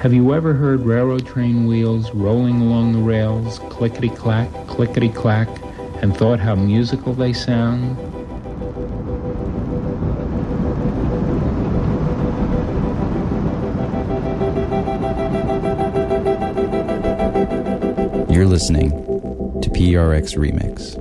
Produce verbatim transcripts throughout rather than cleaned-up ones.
Have you ever heard railroad train wheels rolling along the rails, clickety-clack, clickety-clack, and thought how musical they sound? You're listening to P R X Remix.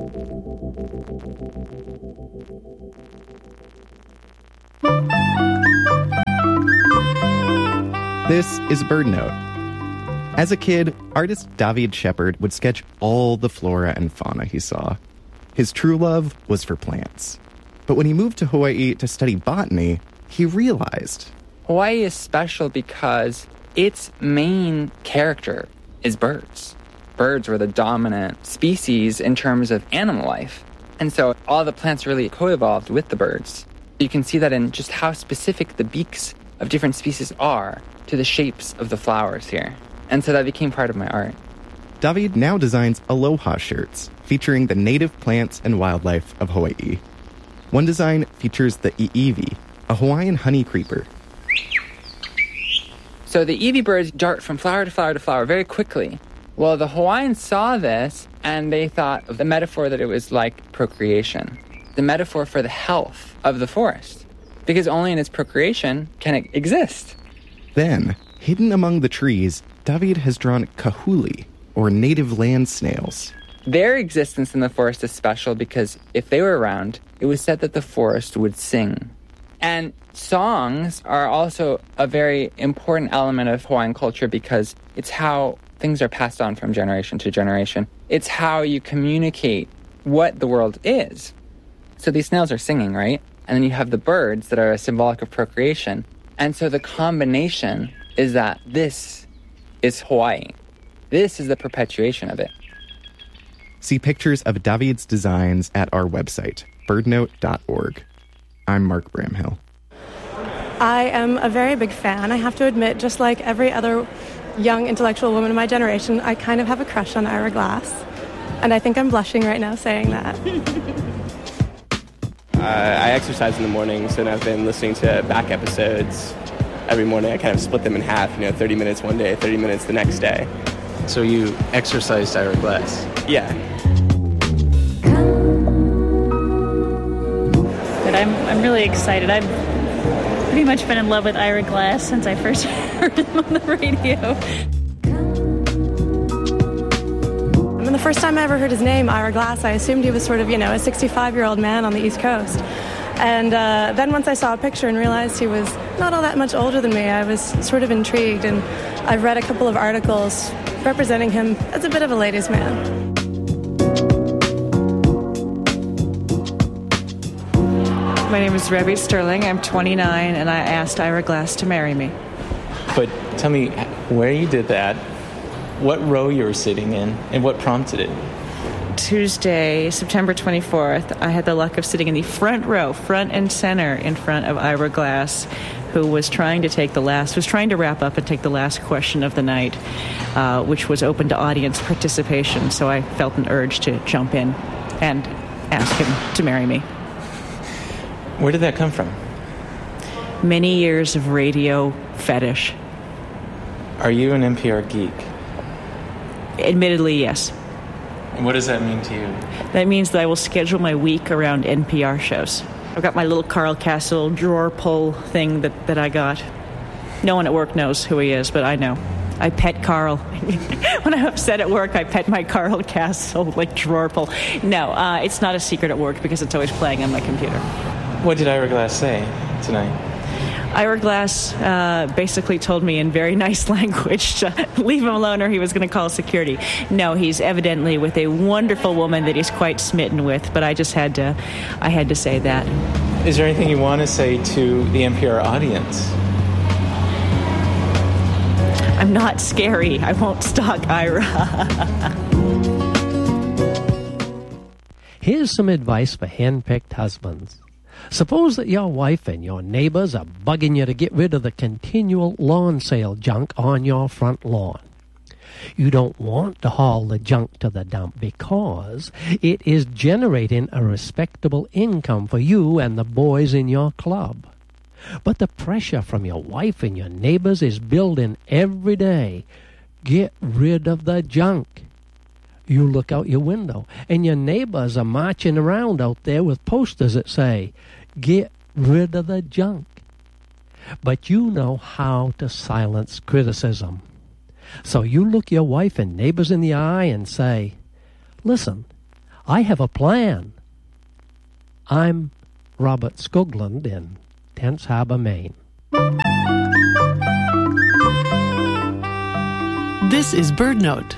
This is Bird Note. As a kid, artist David Shepard would sketch all the flora and fauna he saw. His true love was for plants. But when he moved to Hawaii to study botany, he realized Hawaii is special because its main character is birds. Birds were the dominant species in terms of animal life. And so all the plants really co-evolved with the birds. You can see that in just how specific the beaks of different species are to the shapes of the flowers here. And so that became part of my art. David now designs aloha shirts featuring the native plants and wildlife of Hawaii. One design features the iiwi, a Hawaiian honey creeper. So the iiwi birds dart from flower to flower to flower very quickly. Well, the Hawaiians saw this, and they thought of the metaphor that it was like procreation, the metaphor for the health of the forest, because only in its procreation can it exist. Then, hidden among the trees, David has drawn kahuli, or native land snails. Their existence in the forest is special because if they were around, it was said that the forest would sing. And songs are also a very important element of Hawaiian culture because it's how things are passed on from generation to generation. It's how you communicate what the world is. So these snails are singing, right? And then you have the birds that are symbolic of procreation. And so the combination is that this is Hawaii. This is the perpetuation of it. See pictures of David's designs at our website, birdnote dot org. I'm Mark Bramhill. I am a very big fan. I have to admit, just like every other young intellectual woman of my generation, I kind of have a crush on Ira Glass. And I think I'm blushing right now saying that. uh, I exercise in the mornings, and I've been listening to back episodes every morning. I kind of split them in half, you know, thirty minutes one day, thirty minutes the next day. So you exercised Ira Glass? Yeah. But I'm I'm really excited. I've pretty much been in love with Ira Glass since I first heard him on the radio. I mean, the first time I ever heard his name, Ira Glass, I assumed he was sort of, you know, a sixty-five-year-old man on the East Coast. And uh, then once I saw a picture and realized he was not all that much older than me, I was sort of intrigued. And I've read a couple of articles representing him as a bit of a ladies' man. My name is Rebby Sterling. I'm twenty-nine, and I asked Ira Glass to marry me. But tell me where you did that, what row you were sitting in, and what prompted it. Tuesday, September twenty-fourth, I had the luck of sitting in the front row, front and center, in front of Ira Glass, who was trying to take the last, was trying to wrap up and take the last question of the night, uh, which was open to audience participation. So I felt an urge to jump in and ask him to marry me. Where did that come from? Many years of radio fetish. Are you an N P R geek? Admittedly, yes. And what does that mean to you? That means that I will schedule my week around N P R shows. I've got my little Carl Castle drawer pull thing that, that I got. No one at work knows who he is, but I know. I pet Carl. When I'm upset at work, I pet my Carl Castle, like, drawer pull. No, uh, it's not a secret at work because it's always playing on my computer. What did Ira Glass say tonight? Ira Glass uh, basically told me in very nice language to leave him alone or he was going to call security. No, he's evidently with a wonderful woman that he's quite smitten with, but I just had to, I had to say that. Is there anything you want to say to the N P R audience? I'm not scary. I won't stalk Ira. Here's some advice for hen-picked husbands. Suppose that your wife and your neighbors are bugging you to get rid of the continual lawn sale junk on your front lawn. You don't want to haul the junk to the dump because it is generating a respectable income for you and the boys in your club. But the pressure from your wife and your neighbors is building every day. Get rid of the junk. You look out your window, and your neighbors are marching around out there with posters that say, get rid of the junk. But you know how to silence criticism. So you look your wife and neighbors in the eye and say, listen, I have a plan. I'm Robert Skoglund in Tense Harbor, Maine. This is BirdNote.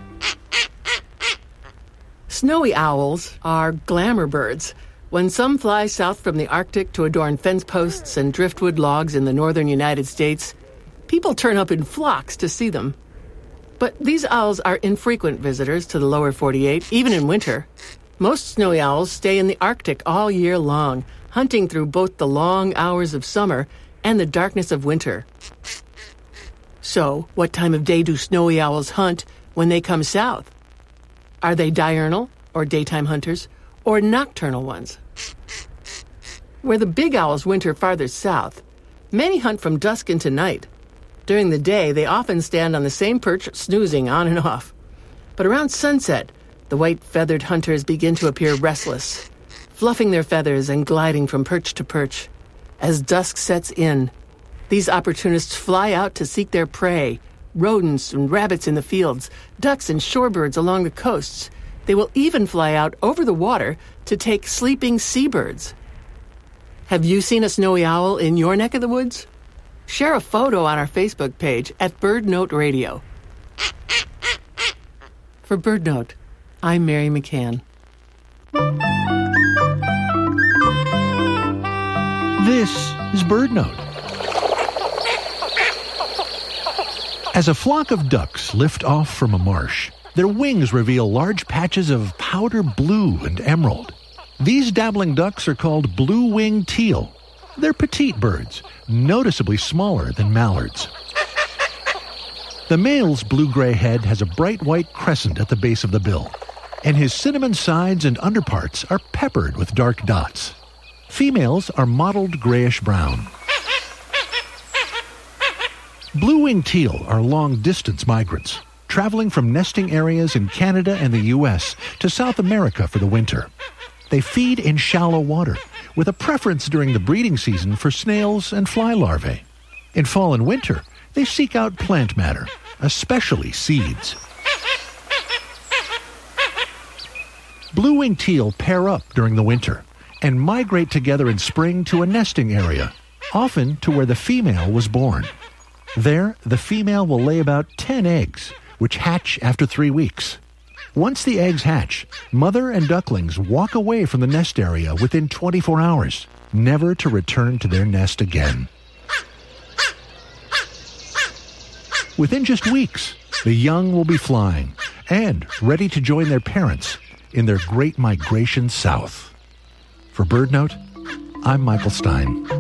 Snowy owls are glamour birds. When some fly south from the Arctic to adorn fence posts and driftwood logs in the northern United States, people turn up in flocks to see them. But these owls are infrequent visitors to the lower forty-eight, even in winter. Most snowy owls stay in the Arctic all year long, hunting through both the long hours of summer and the darkness of winter. So, what time of day do snowy owls hunt when they come south? Are they diurnal, or daytime hunters, or nocturnal ones? Where the big owls winter farther south, many hunt from dusk into night. During the day, they often stand on the same perch, snoozing on and off. But around sunset, the white-feathered hunters begin to appear restless, fluffing their feathers and gliding from perch to perch. As dusk sets in, these opportunists fly out to seek their prey, rodents and rabbits in the fields, ducks and shorebirds along the coasts. They will even fly out over the water to take sleeping seabirds. Have you seen a snowy owl in your neck of the woods? Share a photo on our Facebook page at BirdNote Radio. For BirdNote, I'm Mary McCann. This is BirdNote. As a flock of ducks lift off from a marsh, their wings reveal large patches of powder blue and emerald. These dabbling ducks are called blue-winged teal. They're petite birds, noticeably smaller than mallards. The male's blue-gray head has a bright white crescent at the base of the bill, and his cinnamon sides and underparts are peppered with dark dots. Females are mottled grayish-brown. Blue-winged teal are long-distance migrants, traveling from nesting areas in Canada and the U S to South America for the winter. They feed in shallow water, with a preference during the breeding season for snails and fly larvae. In fall and winter, they seek out plant matter, especially seeds. Blue-winged teal pair up during the winter and migrate together in spring to a nesting area, often to where the female was born. There, the female will lay about ten eggs, which hatch after three weeks. Once the eggs hatch, mother and ducklings walk away from the nest area within twenty-four hours, never to return to their nest again. Within just weeks, the young will be flying and ready to join their parents in their great migration south. For BirdNote, I'm Michael Stein.